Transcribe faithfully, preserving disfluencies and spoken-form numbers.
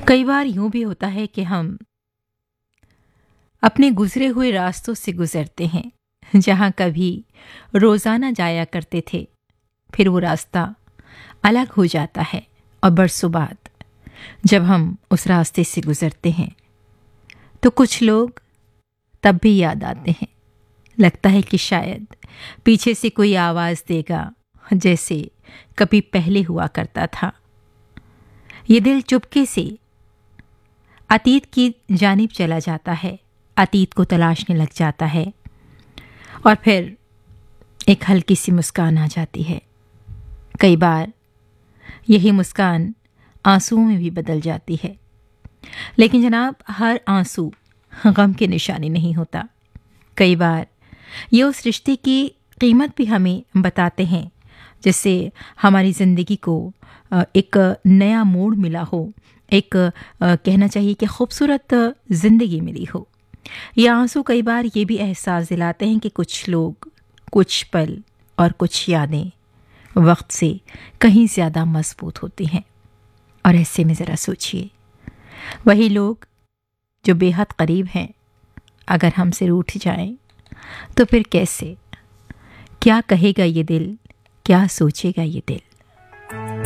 कई बार यूं भी होता है कि हम अपने गुजरे हुए रास्तों से गुजरते हैं, जहां कभी रोजाना जाया करते थे। फिर वो रास्ता अलग हो जाता है और बरसों बाद जब हम उस रास्ते से गुजरते हैं तो कुछ लोग तब भी याद आते हैं। लगता है कि शायद पीछे से कोई आवाज देगा, जैसे कभी पहले हुआ करता था। ये दिल चुपके से अतीत की जानिब चला जाता है, अतीत को तलाशने लग जाता है और फिर एक हल्की सी मुस्कान आ जाती है। कई बार यही मुस्कान आंसुओं में भी बदल जाती है। लेकिन जनाब, हर आंसू गम की निशानी नहीं होता। कई बार ये उस रिश्ते की कीमत भी हमें बताते हैं, जिससे हमारी ज़िंदगी को एक नया मोड़ मिला हो, एक कहना चाहिए कि खूबसूरत ज़िंदगी मिली हो। ये आंसू कई बार ये भी एहसास दिलाते हैं कि कुछ लोग, कुछ पल और कुछ यादें वक्त से कहीं ज़्यादा मजबूत होती हैं। और ऐसे में ज़रा सोचिए, वही लोग जो बेहद करीब हैं, अगर हमसे रूठ जाएं तो फिर कैसे? क्या कहेगा ये दिल, क्या सोचेगा ये दिल?